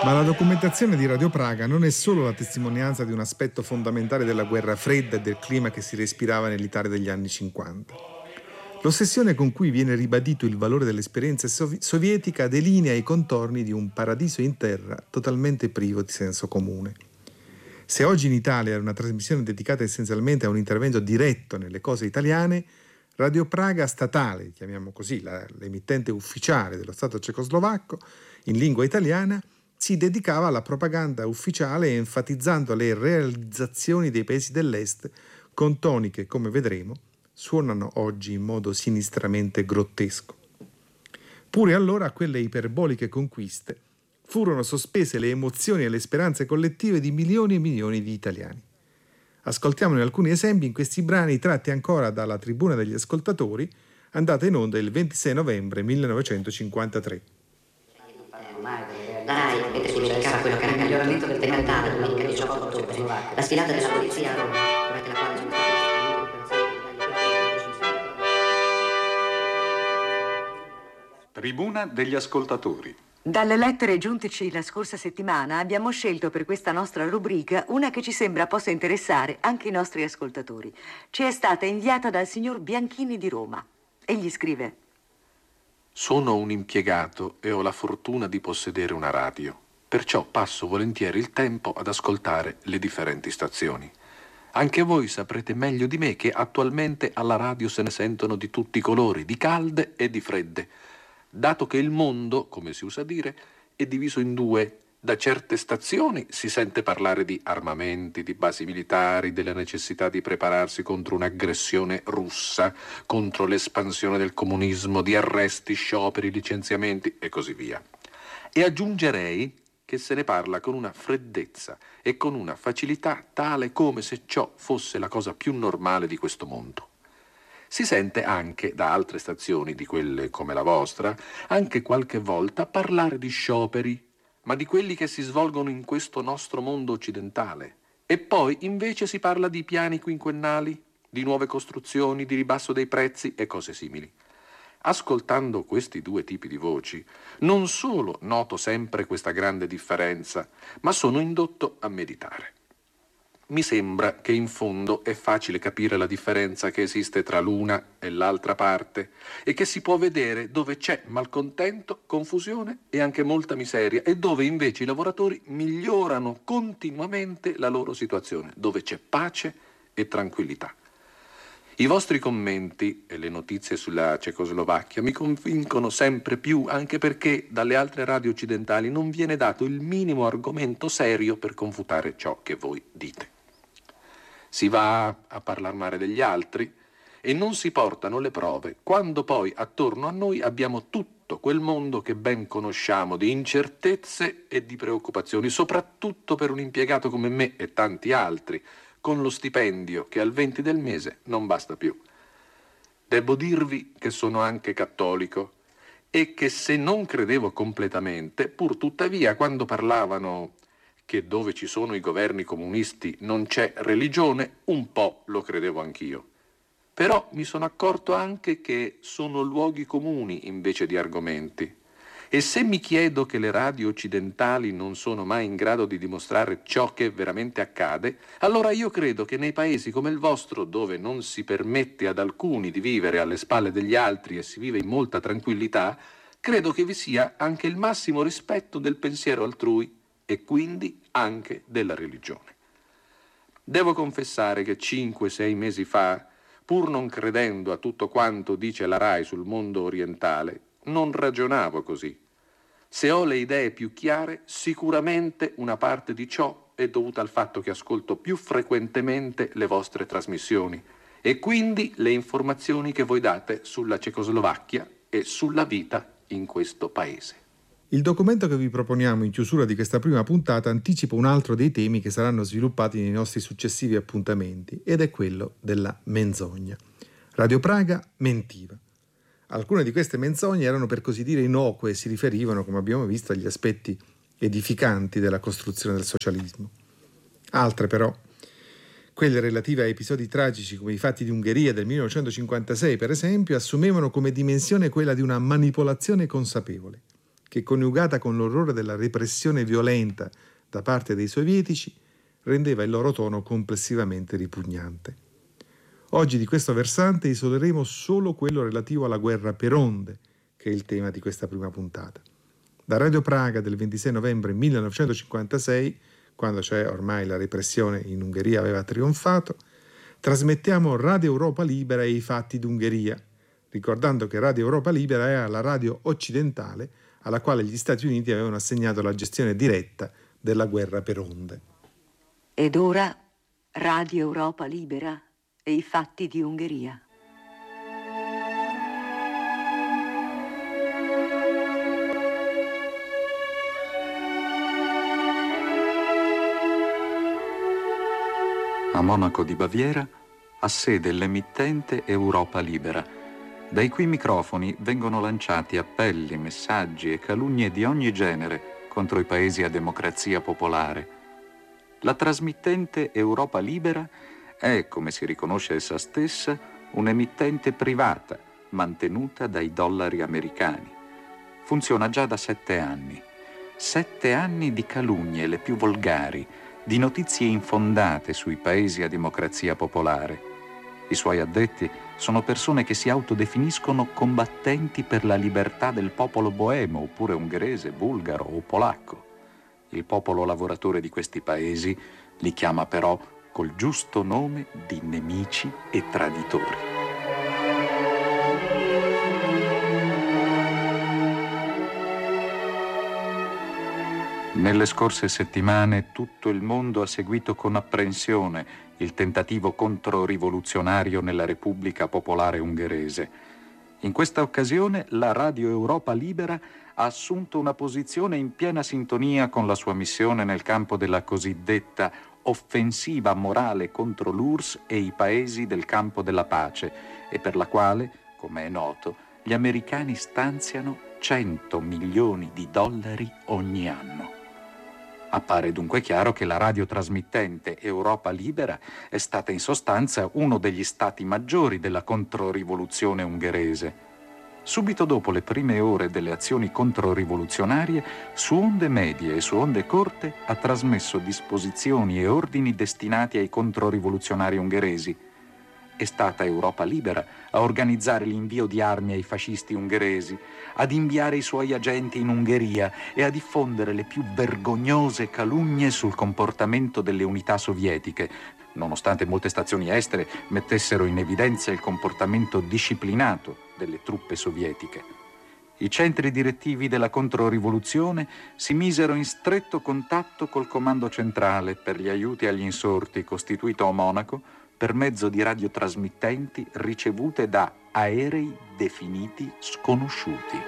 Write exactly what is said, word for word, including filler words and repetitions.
Ma la documentazione di Radio Praga non è solo la testimonianza di un aspetto fondamentale della guerra fredda e del clima che si respirava nell'Italia degli anni cinquanta. L'ossessione con cui viene ribadito il valore dell'esperienza sovi- sovietica delinea i contorni di un paradiso in terra totalmente privo di senso comune. Se oggi in Italia è una trasmissione dedicata essenzialmente a un intervento diretto nelle cose italiane, Radio Praga statale, chiamiamo così, la, l'emittente ufficiale dello Stato cecoslovacco, in lingua italiana, si dedicava alla propaganda ufficiale enfatizzando le realizzazioni dei paesi dell'Est con toni che, come vedremo, suonano oggi in modo sinistramente grottesco. Pure allora a quelle iperboliche conquiste furono sospese le emozioni e le speranze collettive di milioni e milioni di italiani. Ascoltiamone alcuni esempi in questi brani tratti ancora dalla Tribuna degli Ascoltatori, andata in onda il ventisei novembre millenovecentocinquantatré. La RAI mette sul cercava quello che era il miglioramento del decantale domenica diciotto ottobre, la sfilata della polizia a Roma, durante la quale sono Tribuna degli Ascoltatori. Dalle lettere giunteci la scorsa settimana abbiamo scelto per questa nostra rubrica una che ci sembra possa interessare anche i nostri ascoltatori. Ci è stata inviata dal signor Bianchini di Roma. Egli scrive: Sono un impiegato e ho la fortuna di possedere una radio, perciò passo volentieri il tempo ad ascoltare le differenti stazioni. Anche voi saprete meglio di me che attualmente alla radio se ne sentono di tutti i colori, di calde e di fredde, dato che il mondo, come si usa dire, è diviso in due. Da certe stazioni si sente parlare di armamenti, di basi militari, della necessità di prepararsi contro un'aggressione russa, contro l'espansione del comunismo, di arresti, scioperi, licenziamenti e così via. E aggiungerei che se ne parla con una freddezza e con una facilità tale come se ciò fosse la cosa più normale di questo mondo. Si sente anche da altre stazioni, di quelle come la vostra, anche qualche volta parlare di scioperi, ma di quelli che si svolgono in questo nostro mondo occidentale. E poi invece si parla di piani quinquennali, di nuove costruzioni, di ribasso dei prezzi e cose simili. Ascoltando questi due tipi di voci, non solo noto sempre questa grande differenza, ma sono indotto a meditare. Mi sembra che in fondo è facile capire la differenza che esiste tra l'una e l'altra parte e che si può vedere dove c'è malcontento, confusione e anche molta miseria e dove invece i lavoratori migliorano continuamente la loro situazione, dove c'è pace e tranquillità. I vostri commenti e le notizie sulla Cecoslovacchia mi convincono sempre più, anche perché dalle altre radio occidentali non viene dato il minimo argomento serio per confutare ciò che voi dite. Si va a parlar male degli altri e non si portano le prove, quando poi attorno a noi abbiamo tutto quel mondo che ben conosciamo di incertezze e di preoccupazioni, soprattutto per un impiegato come me e tanti altri, con lo stipendio che al venti del mese non basta più. Devo dirvi che sono anche cattolico e che se non credevo completamente, pur tuttavia quando parlavano che dove ci sono i governi comunisti non c'è religione, un po' lo credevo anch'io. Però mi sono accorto anche che sono luoghi comuni invece di argomenti. E se mi chiedo che le radio occidentali non sono mai in grado di dimostrare ciò che veramente accade, allora io credo che nei paesi come il vostro, dove non si permette ad alcuni di vivere alle spalle degli altri e si vive in molta tranquillità, credo che vi sia anche il massimo rispetto del pensiero altrui e quindi anche della religione. Devo confessare che cinque sei mesi fa, pur non credendo a tutto quanto dice la RAI sul mondo orientale, non ragionavo così. Se ho le idee più chiare, sicuramente una parte di ciò è dovuta al fatto che ascolto più frequentemente le vostre trasmissioni e quindi le informazioni che voi date sulla Cecoslovacchia e sulla vita in questo paese. Il documento che vi proponiamo in chiusura di questa prima puntata anticipa un altro dei temi che saranno sviluppati nei nostri successivi appuntamenti, ed è quello della menzogna. Radio Praga mentiva. Alcune di queste menzogne erano per così dire innocue e si riferivano, come abbiamo visto, agli aspetti edificanti della costruzione del socialismo. Altre però, quelle relative a episodi tragici come i fatti di Ungheria del millenovecentocinquantasei per esempio, assumevano come dimensione quella di una manipolazione consapevole, che, coniugata con l'orrore della repressione violenta da parte dei sovietici, rendeva il loro tono complessivamente ripugnante. Oggi di questo versante isoleremo solo quello relativo alla guerra per onde, che è il tema di questa prima puntata. Da Radio Praga del ventisei novembre millenovecentocinquantasei, quando cioè ormai la repressione in Ungheria aveva trionfato, trasmettiamo Radio Europa Libera e i fatti d'Ungheria, ricordando che Radio Europa Libera era la radio occidentale alla quale gli Stati Uniti avevano assegnato la gestione diretta della guerra per onde. Ed ora Radio Europa Libera e i fatti di Ungheria. A Monaco di Baviera ha sede l'emittente Europa Libera, dai cui microfoni vengono lanciati appelli, messaggi e calunnie di ogni genere contro i paesi a democrazia popolare. La trasmittente Europa Libera è, come si riconosce essa stessa, un'emittente privata mantenuta dai dollari americani. Funziona già da sette anni. Sette anni di calunnie, le più volgari, di notizie infondate sui paesi a democrazia popolare. I suoi addetti sono persone che si autodefiniscono combattenti per la libertà del popolo boemo, oppure ungherese, bulgaro o polacco. Il popolo lavoratore di questi paesi li chiama però col giusto nome di nemici e traditori. Nelle scorse settimane tutto il mondo ha seguito con apprensione il tentativo controrivoluzionario nella Repubblica Popolare Ungherese. In questa occasione la Radio Europa Libera ha assunto una posizione in piena sintonia con la sua missione nel campo della cosiddetta offensiva morale contro l'U R S S e i paesi del campo della pace, e per la quale, come è noto, gli americani stanziano cento milioni di dollari ogni anno. Appare dunque chiaro che la radiotrasmittente Europa Libera è stata in sostanza uno degli stati maggiori della controrivoluzione ungherese. Subito dopo le prime ore delle azioni controrivoluzionarie, su onde medie e su onde corte ha trasmesso disposizioni e ordini destinati ai controrivoluzionari ungheresi. È stata Europa Libera a organizzare l'invio di armi ai fascisti ungheresi, ad inviare i suoi agenti in Ungheria e a diffondere le più vergognose calunnie sul comportamento delle unità sovietiche, nonostante molte stazioni estere mettessero in evidenza il comportamento disciplinato delle truppe sovietiche. I centri direttivi della controrivoluzione si misero in stretto contatto col comando centrale per gli aiuti agli insorti costituito a Monaco per mezzo di radiotrasmittenti ricevute da aerei definiti sconosciuti.